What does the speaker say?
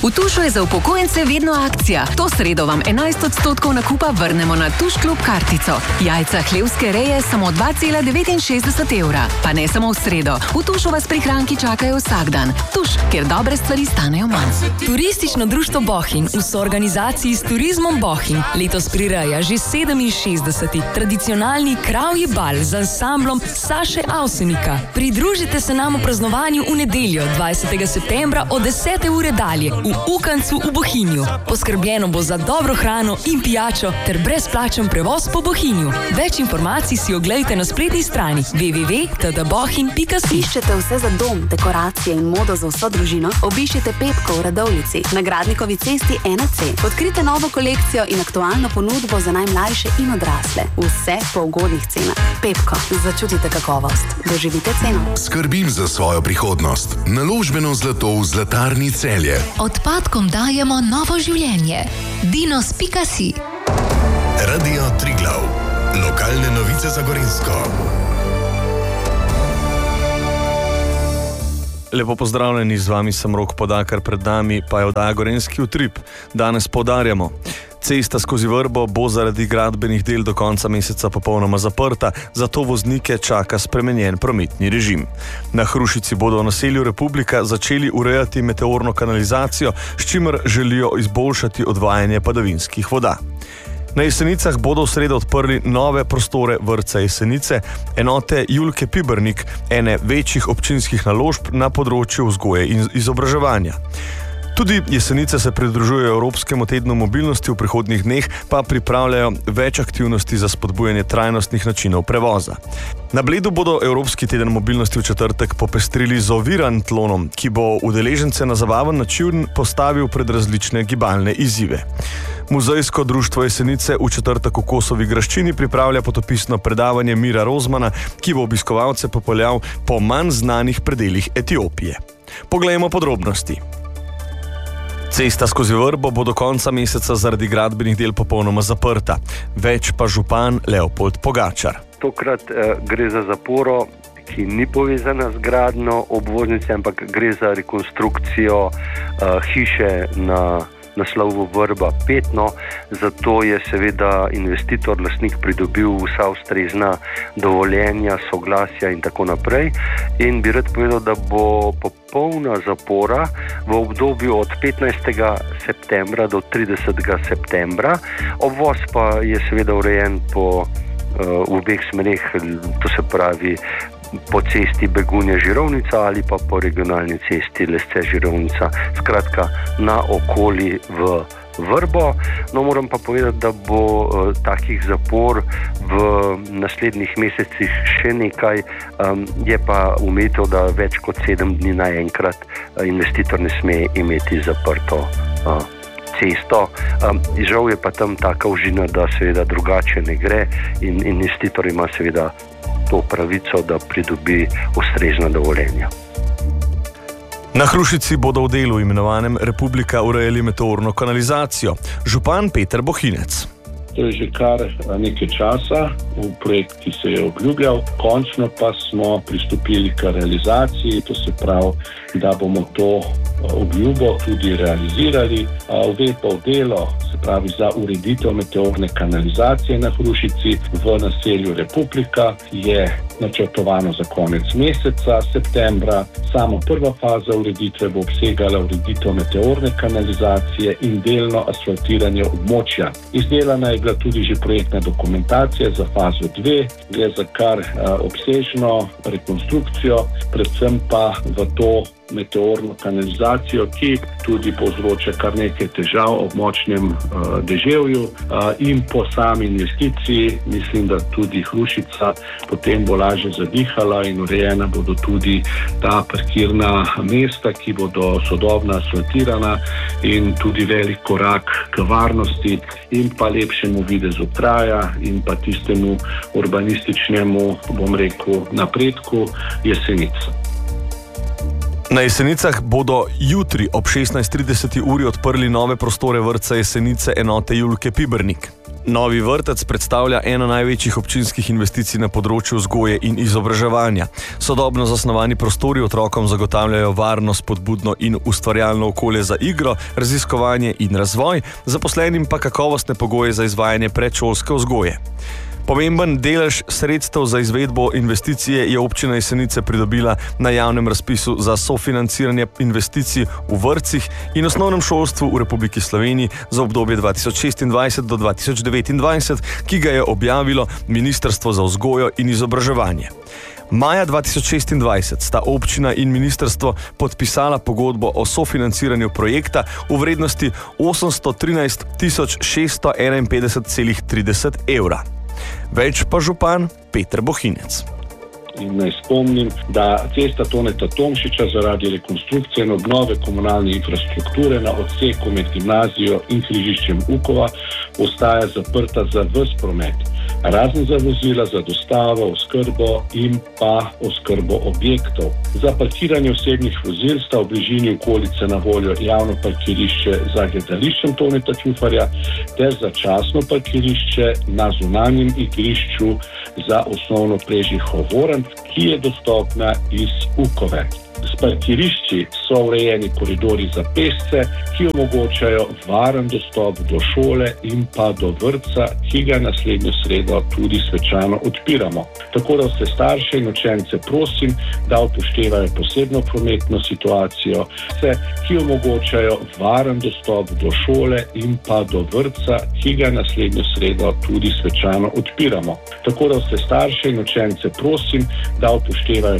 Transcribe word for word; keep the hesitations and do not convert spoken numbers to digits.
V Tušu je za upokojence vedno akcija. To sredo vam enajst odstotkov nakupa vrnemo na Tuš klub kartico. Jajca hlevske reje samo dva cela devetinšestdeset evra. Pa ne samo v sredo. V Tušu vas prihranki čakajo vsak dan. Tuš, kjer dobre stvari stanejo manj. Turistično društvo Bohinj v soorganizaciji s Turizmom Bohinj letos prireja že sedeminšestdeseti tradicionalni kravji bal z ansamblom Saše Avsenika. Pridružite se nam v praznovanju v nedeljo, dvajsetega septembra od desete ure dalje v Ukancu v Bohinju. Poskrbljeno bo za dobro hrano in pijačo ter brezplačen prevoz po Bohinju. Več informacij si oglejte na spletni strani w w w pika t d bohinj pika si. Iščete vse za dom, dekoracije in modo za vso družino? Obiščite Pepko v Radovljici na Gradnikovi cesti ena C. Odkrite novo kolekcijo in aktualno ponudbo za najmlajše in odrasle. Vse po ugodnih cenah. Pepko, začutite kakovost. Doživite ceno. Skrbim za svojo prihodnost. Naložbeno zlato v Zlatarni Celje. Odpadkom dajemo novo življenje. dinos pika si. Radio Triglav. Lokalne novice za Gorenjsko. Lepo pozdravljeni, z vami sem Rok Podakar, pred nami pa je oddaja Gorenjski utrip. Danes poudarjamo. Cesta skozi Vrbo bo zaradi gradbenih del do konca meseca popolnoma zaprta, zato voznike čaka spremenjen prometni režim. Na Hrušici bodo v naselju Republika začeli urejati meteorno kanalizacijo, s čimer želijo izboljšati odvajanje padavinskih voda. Na Jesenicah bodo v sredo odprli nove prostore vrtca Jesenice, enote Julke Pibernik, ene večjih občinskih naložb na področju vzgoje in izobraževanja. Tudi Jesenice se pridružujejo Evropskemu tednu mobilnosti, v prihodnjih dneh pa pripravljajo več aktivnosti za spodbujanje trajnostnih načinov prevoza. Na Bledu bodo Evropski teden mobilnosti v četrtek popestrili z Ovirantlonom, ki bo udeležence na zabaven način postavil pred različne gibalne izzive. Muzejsko društvo Jesenice v četrtek v Kosovi graščini pripravlja potopisno predavanje Mira Rozmana, ki bo obiskovalce popeljal po manj znanih predelih Etiopije. Poglejmo podrobnosti. Cesta skozi Vrbo bo do konca meseca zaradi gradbenih del popolnoma zaprta. Več pa župan Leopold Pogačar. Tokrat eh, gre za zaporo, ki ni povezana z gradnjo obvoznice, ampak gre za rekonstrukcijo eh, hiše na naslovu Vrba pet, no, zato je seveda investitor, lastnik pridobil vsa ustrezna dovoljenja, soglasja in tako naprej. In bi rad povedal, da bo popolna zapora v obdobju od petnajstega septembra do tridesetega septembra. Obvoz pa je seveda urejen po uh, obeh smereh, to se pravi po cesti Begunje-Žirovnica ali pa po regionalni cesti Lesce-Žirovnica, skratka na okoli v Vrbo. No, moram pa povedati, da bo uh, takih zapor v naslednjih mesecih še nekaj. Um, je pa umetno, da več kot sedem dni naenkrat uh, investitor ne sme imeti zaprto uh, cesto. Um, žal je pa tam taka užina, da seveda drugače ne gre in investitor ima seveda to pravico, da pridobi ustrezna dovoljenja. Na Hrušici bodo v delu imenovanem Republika urejali meteorno kanalizacijo. Župan Peter Bohinec. To je že kar nekaj časa v projekt, ki se je obljubljal. Končno pa smo pristopili k realizaciji, to se pravi, da bomo to obljubo tudi realizirali. Uvedba v delo, se pravi za ureditev meteorne kanalizacije na Hrušici v naselju Republika, je načrtovano za konec meseca, septembra. Samo prva faza ureditve bo obsegala ureditev meteorne kanalizacije in delno asfaltiranje območja. Izdelana je bila tudi že projektna dokumentacija za fazo dve, gre za kar uh, obsežno rekonstrukcijo, predvsem pa v to meteorno kanalizacijo, ki tudi povzroča kar nekaj težav ob močnem uh, deževju uh, in po sami investiciji mislim, da tudi Hrušica potem bo lažje zadihala in urejena bodo tudi ta parkirna mesta, ki bodo sodobna, asfaltirana in tudi velik korak k varnosti in pa lepšemu videzu kraja in pa tistemu urbanističnemu, bom rekel, napredku Jesenic. Na Jesenicah bodo jutri ob šestnajst trideset uri odprli nove prostore vrtca Jesenice enote Julke Pibernik. Novi vrtec predstavlja eno največjih občinskih investicij na področju vzgoje in izobraževanja. Sodobno zasnovani prostori otrokom zagotavljajo varno, spodbudno in ustvarjalno okolje za igro, raziskovanje in razvoj, zaposlenim pa kakovostne pogoje za izvajanje predšolske vzgoje. Pomemben delež sredstev za izvedbo investicije je občina Jesenice pridobila na javnem razpisu za sofinanciranje investicij v vrtcih in osnovnem šolstvu v Republiki Sloveniji za obdobje dva tisoč šestindvajset do dva tisoč devetindvajset, ki ga je objavilo Ministrstvo za vzgojo in izobraževanje. Maja dva tisoč šestindvajset sta občina in ministrstvo podpisala pogodbo o sofinanciranju projekta v vrednosti osemsto trinajst tisoč šeststo enainpetdeset celih trideset evra. Več pa župan Peter Bohinec. In naj spomnim, da cesta Toneta Tomšiča zaradi rekonstrukcije in obnove komunalne infrastrukture na odseku med gimnazijo in križiščem Ukova ostaja zaprta za ves promet, razen za vozila za dostavo, oskrbo in pa oskrbo objektov. Za parkiranje osebnih vozil sta v bližini okolice na voljo javno parkirišče za gledališčem Toneta Čufarja ter začasno parkirišče na zunanjem igrišču za osnovno Prežihov Voren, ki je dostopna iz Ukove. S parkirišči so urejeni koridori za pešce, ki omogočajo varen dostop do šole in pa do vrtca, ki ga naslednjo sredo tudi svečano odpiramo. Tako da vse starše in učence prosim, da upoštevajo posebno prometno situacijo, vse, ki omogočajo varen dostop do šole in pa do vrtca, ki ga naslednjo sredo tudi svečano odpiramo. Tako da vse starše in učence prosim, da upoštevajo